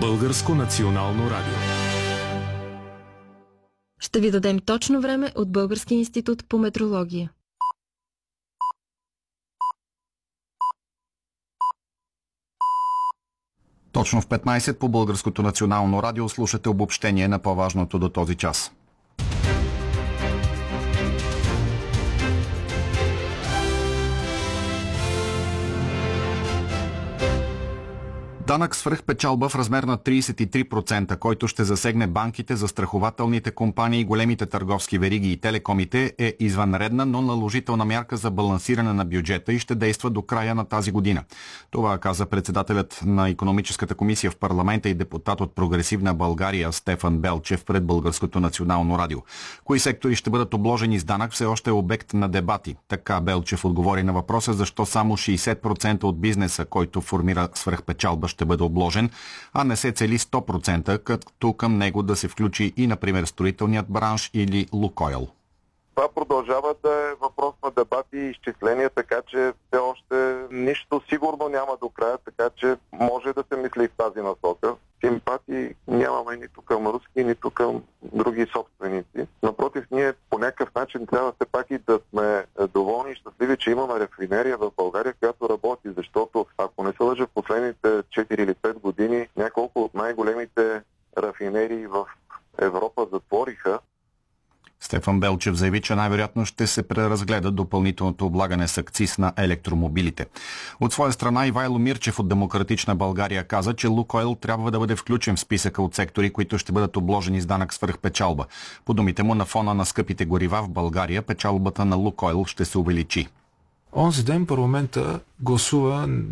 Българско национално радио. Ще ви дадем точно време от Българския институт по метрология. Точно в 15 по Българското национално радио слушате обобщение на по-важното до този час. Данък свръхпечалба в размер на 33%, който ще засегне банките, застрахователните компании, големите търговски вериги и телекомите, е извънредна, но наложителна мярка за балансиране на бюджета и ще действа до края на тази година. Това каза председателят на Икономическата комисия в парламента и депутат от Прогресивна България Стефан Белчев пред Българското национално радио. Кои сектори ще бъдат обложени с данък все още е обект на дебати. Така Белчев отговори на въпроса защо само 60% от бизнеса, който формира свръхпечалба, ще бъде обложен, а не се цели 100%, като към него да се включи и, например, строителният бранш или Лукойл. Това продължава да е въпрос на дебати и изчисления, така че все още нищо сигурно няма до края, така че може да се мисли в тази насока. Симпатии нямаме нито към руски, нито към други собственици. Напротив, ние по някакъв начин трябва все пак и да сме доволни и щастливи, че имаме рафинерия в България, която работи, защото ако не се лъжа, в последните 4 или 5 години няколко от най-големите рафинерии в Европа затвориха. Стефан Белчев заяви, че най-вероятно ще се преразгледа допълнителното облагане с акциз на електромобилите. От своя страна Ивайло Мирчев от Демократична България каза, че Лукойл трябва да бъде включен в списъка от сектори, които ще бъдат обложени с данък свръхпечалба. По думите му, на фона на скъпите горива в България, печалбата на Лукойл ще се увеличи. Онзи ден парламента гласува